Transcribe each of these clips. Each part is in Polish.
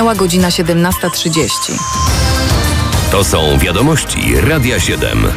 Minęła godzina 17:30. To są wiadomości Radia 7.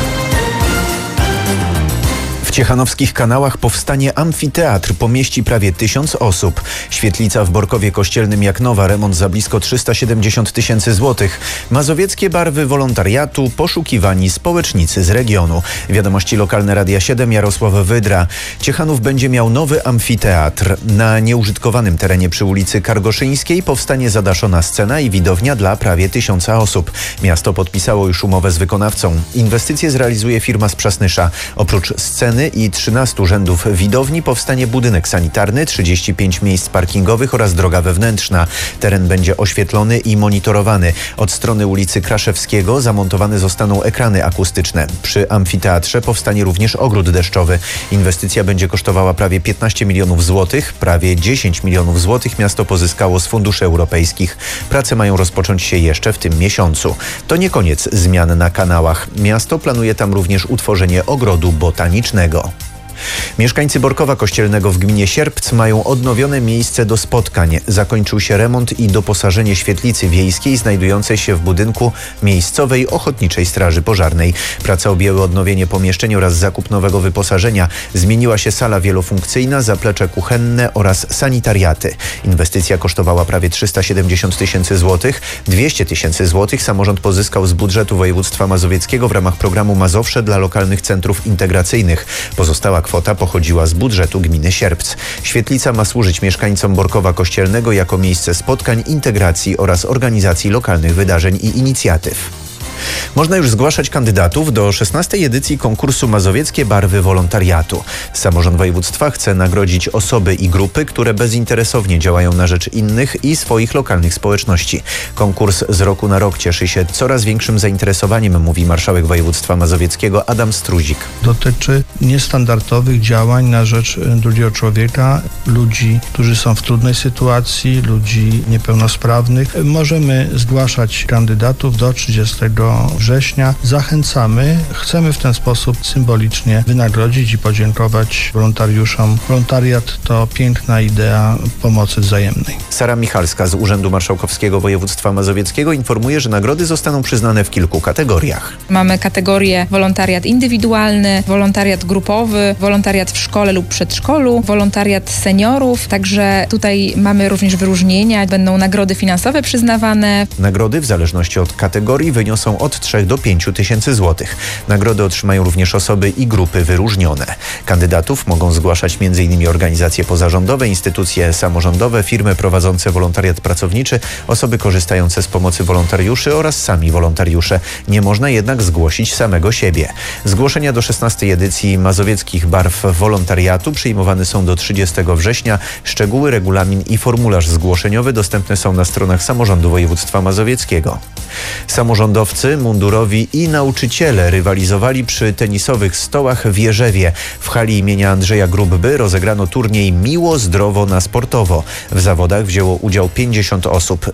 W ciechanowskich Kanałach powstanie amfiteatr, pomieści prawie 1000 osób. Świetlica w Borkowie Kościelnym jak nowa, remont za blisko 370 000 złotych. Mazowieckie barwy wolontariatu, poszukiwani społecznicy z regionu. Wiadomości lokalne Radia 7, Jarosław Wydra. Ciechanów będzie miał nowy amfiteatr. Na nieużytkowanym terenie przy ulicy Kargoszyńskiej powstanie zadaszona scena i widownia dla prawie 1000 osób. Miasto podpisało już umowę z wykonawcą. Inwestycje zrealizuje firma z Przasnysza. Oprócz sceny i 13 rzędów widowni powstanie budynek sanitarny, 35 miejsc parkingowych oraz droga wewnętrzna. Teren będzie oświetlony i monitorowany. Od strony ulicy Kraszewskiego zamontowane zostaną ekrany akustyczne. Przy amfiteatrze powstanie również ogród deszczowy. Inwestycja będzie kosztowała prawie 15 milionów złotych. Prawie 10 milionów złotych miasto pozyskało z funduszy europejskich. Prace mają rozpocząć się jeszcze w tym miesiącu. To nie koniec zmian na Kanałach. Miasto planuje tam również utworzenie ogrodu botanicznego. Mieszkańcy Borkowa Kościelnego w gminie Sierpc mają odnowione miejsce do spotkań. Zakończył się remont i doposażenie świetlicy wiejskiej znajdującej się w budynku miejscowej Ochotniczej Straży Pożarnej. Prace objęły odnowienie pomieszczeń oraz zakup nowego wyposażenia. Zmieniła się sala wielofunkcyjna, zaplecze kuchenne oraz sanitariaty. Inwestycja kosztowała prawie 370 000 złotych. 200 000 złotych samorząd pozyskał z budżetu województwa mazowieckiego w ramach programu Mazowsze dla lokalnych centrów integracyjnych. Pozostała kwota pochodziła z budżetu gminy Sierpc. Świetlica ma służyć mieszkańcom Borkowa Kościelnego jako miejsce spotkań, integracji oraz organizacji lokalnych wydarzeń i inicjatyw. Można już zgłaszać kandydatów do 16. edycji konkursu Mazowieckie Barwy Wolontariatu. Samorząd województwa chce nagrodzić osoby i grupy, które bezinteresownie działają na rzecz innych i swoich lokalnych społeczności. Konkurs z roku na rok cieszy się coraz większym zainteresowaniem, mówi marszałek województwa mazowieckiego Adam Struzik. Dotyczy niestandardowych działań na rzecz drugiego człowieka, ludzi, którzy są w trudnej sytuacji, ludzi niepełnosprawnych. Możemy zgłaszać kandydatów do 30 września. Zachęcamy. Chcemy w ten sposób symbolicznie wynagrodzić i podziękować wolontariuszom. Wolontariat to piękna idea pomocy wzajemnej. Sara Michalska z Urzędu Marszałkowskiego Województwa Mazowieckiego informuje, że nagrody zostaną przyznane w kilku kategoriach. Mamy kategorię wolontariat indywidualny, wolontariat grupowy, wolontariat w szkole lub przedszkolu, wolontariat seniorów. Także tutaj mamy również wyróżnienia. Będą nagrody finansowe przyznawane. Nagrody w zależności od kategorii wyniosą od 3 do 5 tysięcy złotych. Nagrody otrzymają również osoby i grupy wyróżnione. Kandydatów mogą zgłaszać m.in. organizacje pozarządowe, instytucje samorządowe, firmy prowadzące wolontariat pracowniczy, osoby korzystające z pomocy wolontariuszy oraz sami wolontariusze. Nie można jednak zgłosić samego siebie. Zgłoszenia do 16. edycji Mazowieckich Barw Wolontariatu przyjmowane są do 30 września. Szczegóły, regulamin i formularz zgłoszeniowy dostępne są na stronach Samorządu Województwa Mazowieckiego. Samorządowcy, mundurowi i nauczyciele rywalizowali przy tenisowych stołach w Jerzewie. W hali imienia Andrzeja Grubby rozegrano turniej Miło, zdrowo na sportowo. W zawodach wzięło udział 50 osób,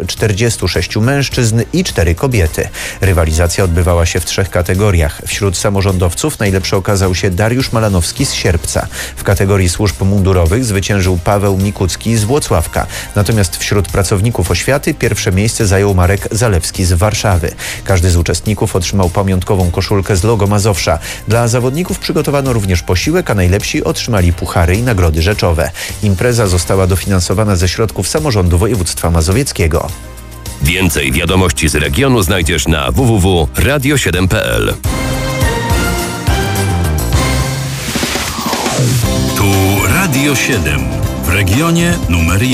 46 mężczyzn i 4 kobiety. Rywalizacja odbywała się w 3 kategoriach. Wśród samorządowców najlepszy okazał się Dariusz Malanowski z Sierpca. W kategorii służb mundurowych zwyciężył Paweł Mikucki z Włocławka. Natomiast wśród pracowników oświaty pierwsze miejsce zajął Marek Zalewski z Warszawy. Każdy z uczestników otrzymał pamiątkową koszulkę z logo Mazowsza. Dla zawodników przygotowano również posiłek, a najlepsi otrzymali puchary i nagrody rzeczowe. Impreza została dofinansowana ze środków Samorządu Województwa Mazowieckiego. Więcej wiadomości z regionu znajdziesz na www.radio7.pl. Tu Radio 7 w regionie numer 1.